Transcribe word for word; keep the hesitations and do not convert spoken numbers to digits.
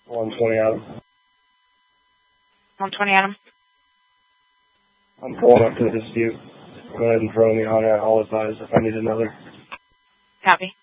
one twenty Adam. one twenty Adam. I'm pulling up to the dispute. Go ahead and throw me on it. I'll advise if I need another. Copy.